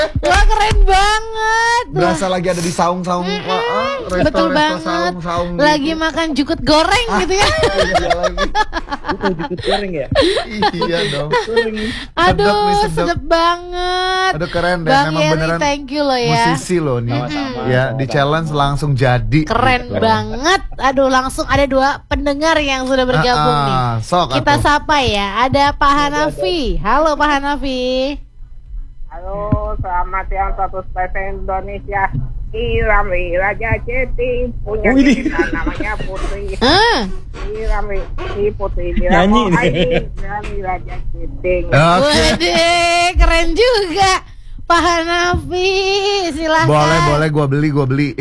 Wah keren banget. Berasa lagi ada di saung-saung. Betul banget. Saung-saung lagi gitu. makan jukut goreng gitu ya. Iya lagi. Itu jukut goreng ya? Iya dong. Aduh, sedap. sedap banget. Aduh keren deh. Bang Memang Yeri, beneran thank you loh ya. musisi loh nih. Sama-sama. Ya di challenge langsung jadi. Keren gitu. banget. Aduh, langsung ada 2 pendengar yang sudah bergabung nih. Sok Kita atuh. sapa ya. Ada Pak Hanafi. Halo Pak Hanafi. Halo, selamat siang satu spesial Indonesia. Irami Raja Ceti punya cerita namanya Putri. Irami si Putri Nyanyi nih. Irami Raja Ceti. Oke. Waduh, keren juga. Pak Hanafi, silahkan. Boleh gua beli.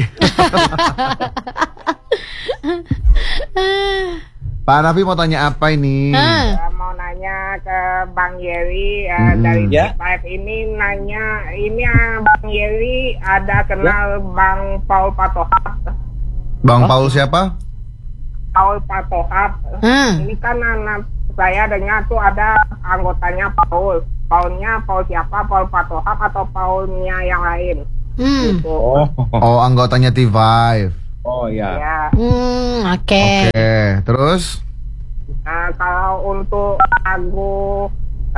Pak Hanafi mau tanya apa ini? Mau nanya ke Bang Yeri dari Ya. T5 ini nanya ini Bang Yeri ada kenal Bang Paul Patohap. Bang Paul siapa? Paul Patohap. Ini kan anak saya dengar tuh ada anggotanya Paul. Paulnya Paul siapa? Paul Patohap atau Paulnya yang lain? Gitu. Oh, anggotanya T5. Oh ya. Ya. Oke. Oke, terus? Nah, kalau untuk lagu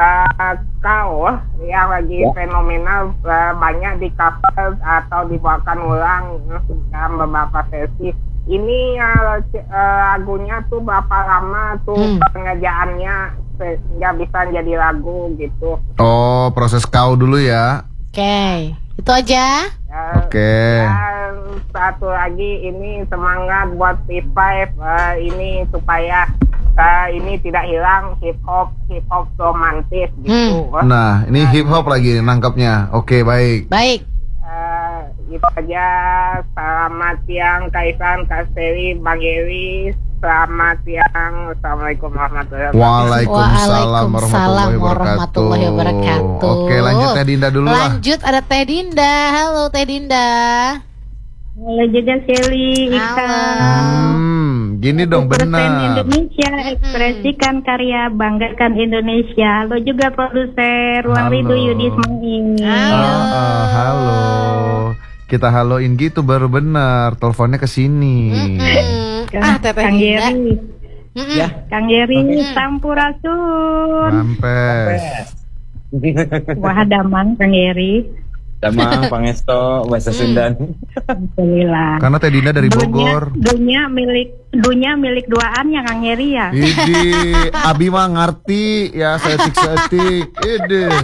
kau yang lagi fenomenal banyak di cover atau dibawakan ulang dalam beberapa sesi. Ini lagunya tuh berapa lama tuh pengerjaannya sehingga bisa jadi lagu gitu. Oh, proses kau dulu ya. Oke. Itu aja. Oke. Dan satu lagi ini semangat buat T5 ini supaya ini tidak hilang hip hop romantis gitu. Nah, ini hip hop lagi nangkapnya. Oke, baik. Baik. Itu aja. Selamat siang Kaisan, Kak Seri, Bang Yeri. Selamat siang. Assalamualaikum warahmatullahi wabarakatuh. Waalaikumsalam warahmatullahi wabarakatuh. Oke, lanjut Teh Dinda dulu lah. Lanjut ada Teh Dinda. Halo Teh Dinda. Halo juga Shelly, Ika. Gini dong benar. Indonesia, ekspresikan karya, banggakan Indonesia. Halo juga produser Ruang Rindu Yudi Ismail. Halo. Kita haloin gitu baru benar. Teleponnya ke sini. Teteh Kang Dinda. Yeri. Ya. Kang Yeri, Sampurasun. Mampes. Wah damang Kang Yeri. Damang Pangesto bahasa Sunda. Alhamdulillah. Karena Teh Dinda dari Bogor. Dunia milik duaan yang Kang Yeri ya. Idi, Abi mah ngerti ya setik. Ide.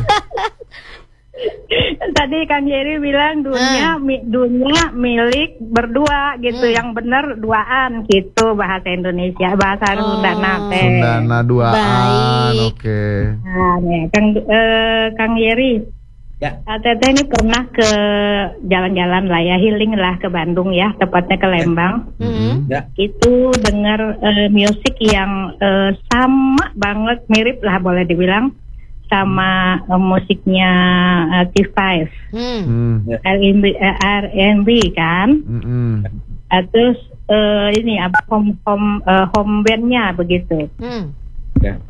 Tadi Kang Yeri bilang dunia milik berdua gitu, yang benar duaan gitu bahasa Indonesia, bahasa Sundana teh. Sundana duaan. Baik. Oke. Nah, nih, Kang Yeri. Ya. Teteh ini pernah ke jalan-jalan lah ya, healing lah ke Bandung ya, tepatnya ke Lembang. Ya. Itu dengar musik yang sama banget, mirip lah boleh dibilang sama musiknya T5, R&B kan. Terus ini apa home bandnya begitu. Ya.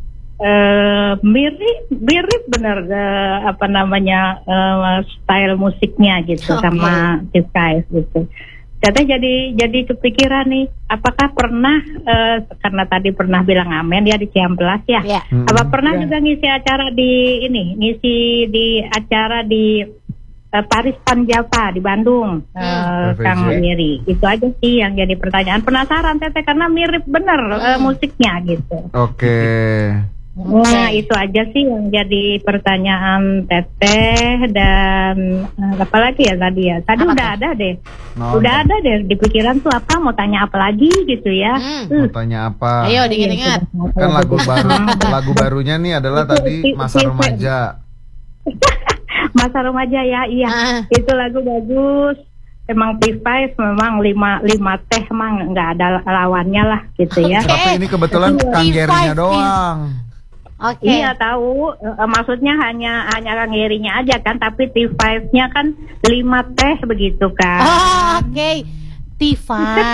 Mirip bener apa namanya style musiknya gitu sama T5 gitu. Jadi kepikiran nih, apakah pernah karena tadi pernah bilang amen ya di Ciamplas ya. Apa pernah juga ngisi acara ngisi di acara di Paris Panjava di Bandung, Kang Yeri. Itu aja sih yang jadi pertanyaan. Penasaran Teteh karena mirip bener musiknya gitu. Oke. Nah itu aja sih yang jadi pertanyaan Teteh. Dan apalagi ya tadi ya. Tadi udah ada deh. Udah ada deh di pikiran tuh apa, mau tanya apa lagi gitu ya. Mau tanya apa? Ayo diingat-ingat. Kan lagu barunya nih adalah tadi Masa Remaja. Masa Remaja ya, iya. Itu lagu bagus. Emang T5 memang lima teh emang nggak ada lawannya lah gitu ya. Tapi ini kebetulan Kang Yerinya doang. Iya tahu, maksudnya hanya Kang Yerinya aja kan, tapi T5-nya kan 5 teh begitu kan. Oke. T5,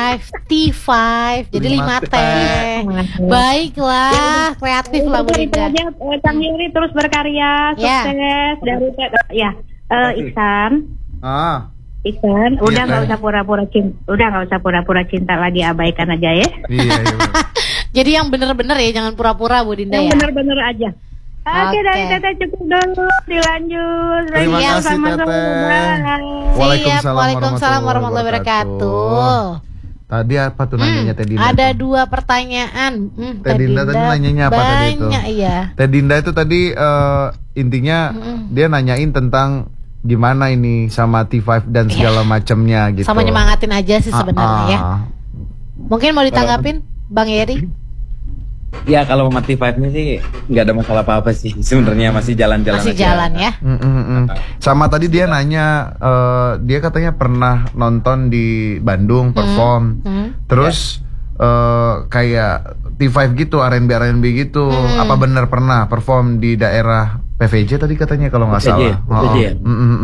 jadi 5 teh. Baiklah, kreatif lah Bu Dinda. Kang Yeri terus berkarya, sukses dari ya. Iksan. Iksan, Iya, udah nggak Teh. usah pura-pura cinta lagi, abaikan aja ya. Iya. Jadi yang bener-bener ya, jangan pura-pura Bu Dinda Yang ya. bener-bener aja. Oke, Oke. dari Teteh cukup dulu, dilanjut. Terima Lagi kasih, sama-sama. Teteh. Bye. Waalaikumsalam Waalaikumsalam warahmatullahi wabarakatuh. Tadi apa tuh nanyanya Teh Dinda? Ada tuh? 2 pertanyaan. Teh Dinda tadi nanyanya apa tadi itu? Banyak iya. Teh Dinda itu tadi intinya dia nanyain tentang gimana ini sama T5 dan segala macamnya gitu. Sama nyemangatin aja sih sebenarnya ya. Mungkin mau ditanggapin Bang Yeri? Ya kalau sama T5 ini sih nggak ada masalah apa-apa sih. Sebenarnya masih jalan-jalan Masih aja. jalan ya. Sama tadi dia nanya, dia katanya pernah nonton di Bandung perform, terus kayak T5 gitu, R&B gitu. Apa benar pernah perform di daerah PVJ tadi katanya kalau nggak salah. PVJ ya?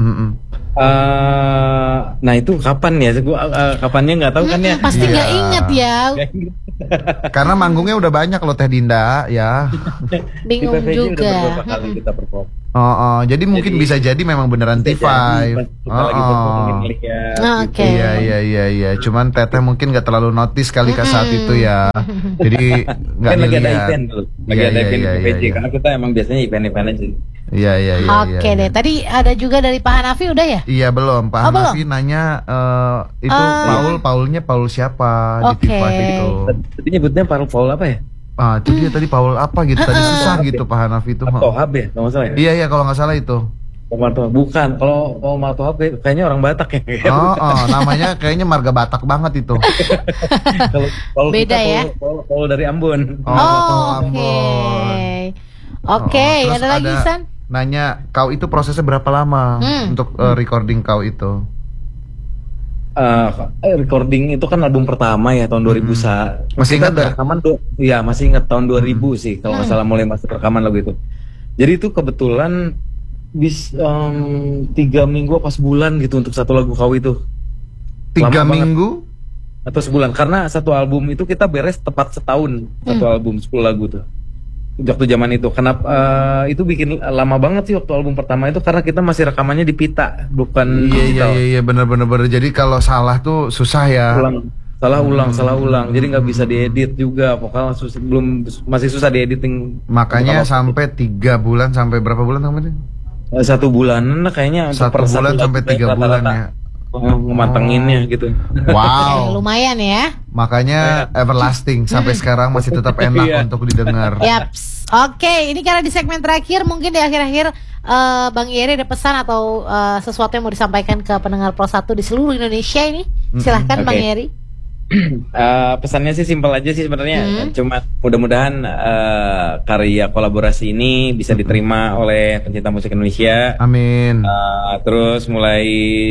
Nah itu kapan ya? Kapannya nggak tahu kan ya. Pasti nggak inget ya. Karena manggungnya udah banyak loh Teh Dinda ya. Bingung Di PVJ juga. udah beberapa kali kita perform. Jadi mungkin bisa jadi memang beneran Bisa T5. jadi pas kita lagi perform mungkin ya. Oke. Iya. Cuman Teteh mungkin nggak terlalu notice kali ke saat itu ya. Jadi nggak Kan lagi ada dilihat. event dulu. Lagi ada event di PVJ. Karena kita emang biasanya event-event aja. Iya. Oke deh. Tadi ada juga dari Pak Hanafi udah ya? Iya belum. Pak belum? Hanafi nanya itu Paulnya Paul siapa di Oke. T5 itu. Tadi nyebutnya Paul apa ya? Itu dia tadi Paul apa gitu. Tadi susah gitu Pak Hanafi itu. Tohab ya, kalau nggak salah ya? Iya kalau nggak salah itu. Omar Tohab. Bukan, kalau Omar Tohab kayaknya orang Batak ya. Namanya kayaknya marga Batak banget itu. Kalau Beda kita ya? Paul dari Ambon. Paul Oke. Ambon. Oke, Terus ada lagi San? Nanya kau itu prosesnya berapa lama untuk recording kau itu? Recording itu kan album pertama ya tahun 2000 Masih ingat nggak? rekaman tuh, ya masih ingat tahun 2000 sih kalau nggak salah mulai masuk rekaman lagu itu. Jadi itu kebetulan 3 minggu apa sebulan gitu untuk satu lagu kau itu. 3 Lama banget. minggu? Atau sebulan, karena satu album itu kita beres tepat setahun, satu album 10 lagu tuh waktu zaman itu. Kenapa itu bikin lama banget sih waktu album pertama itu, karena kita masih rekamannya di pita, bukan digital. Iya benar. Jadi kalau salah tuh susah ya. Salah ulang, jadi nggak bisa diedit juga, vokal masih susah diediting. Makanya sampai 3 bulan sampai berapa bulan kemarin? 1 bulanan lah kayaknya untuk 1 per bulan satu sampai lagu 3 bulan rata-rata. ya. Ngemantenginnya gitu. Wow. Lumayan ya. Makanya everlasting sampai sekarang masih tetap enak Iya. untuk didengar. Yaps. Oke, ini karena di segmen terakhir, mungkin di akhir-akhir Bang Yeri ada pesan atau sesuatu yang mau disampaikan ke pendengar Pro 1 di seluruh Indonesia ini. Silahkan Bang Oke. Yeri. Pesannya sih simpel aja sih sebenarnya. Cuma mudah-mudahan karya kolaborasi ini bisa diterima oleh pencinta musik Indonesia. Amin. Terus mulai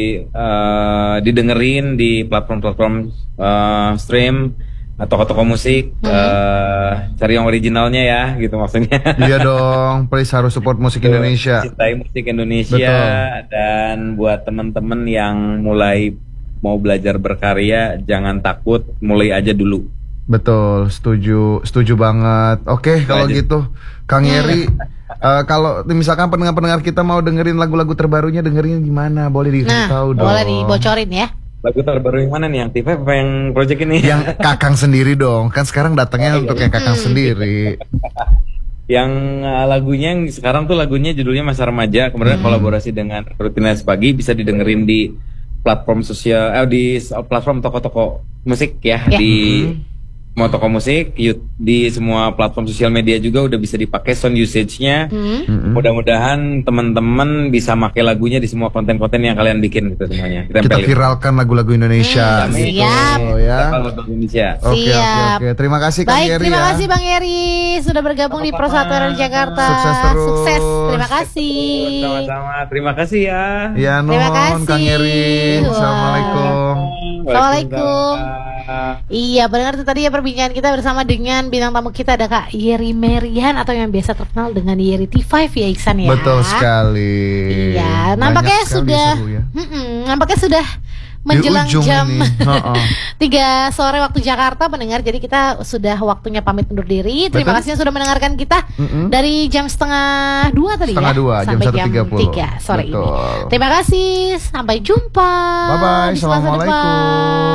didengerin di platform-platform stream, toko-toko musik. Cari yang originalnya ya, gitu maksudnya. Iya dong, please harus support musik Indonesia. Cintai musik Indonesia. Betul. Dan buat teman-teman yang mulai mau belajar berkarya, jangan takut, mulai aja dulu. Betul, setuju banget. Oke, kalau gitu Kang Yeri, kalau misalkan pendengar-pendengar kita mau dengerin lagu-lagu terbarunya, dengerin gimana? Boleh dikasih tahu dong. Boleh dibocorin ya. Lagu terbaru yang mana nih? Yang T5 apa yang project ini? Yang Kakang sendiri dong. Kan sekarang datangnya untuk yang Kakang sendiri. Yang lagunya yang sekarang tuh lagunya judulnya Masa Remaja. Kemudian kolaborasi dengan Rutinitas Pagi, bisa didengerin di platform sosial, di platform toko-toko musik ya, di semua toko musik, di semua platform sosial media juga udah bisa dipakai sound usage-nya. Mudah-mudahan teman-teman bisa pakai lagunya di semua konten-konten yang kalian bikin gitu semuanya. Kita viralkan lagu-lagu Indonesia. Siap. Oh, ya. Lagu Indonesia. Oke. Terima kasih Kang Baik, Yeri terima ya. kasih Bang Yeri sudah bergabung di Pro 1 RRI Jakarta. Sukses terus. Sukses. Terima kasih. Sama-sama. Terima kasih ya. Ya, Terima non, kasih. Kang Yeri. Wah. Assalamualaikum. Assalamualaikum. Iya, benar itu tadi ya perbincangan kita bersama dengan bintang tamu kita ada Kak Yeri Merian atau yang biasa terkenal dengan Yeri T5 ya Iksan ya. Betul sekali. Iya, Banyak nampaknya sekali sudah seru ya. nampaknya sudah menjelang ujung jam ini. 3 sore waktu Jakarta pendengar. Jadi kita sudah waktunya pamit undur diri. Terima kasih yang sudah mendengarkan kita dari jam 1:30 tadi Setengah ya. 2, jam sampai jam 1.30. 3 sore Betul. ini. Terima kasih. Sampai jumpa. Bye bye. di Selasa depan. Assalamualaikum.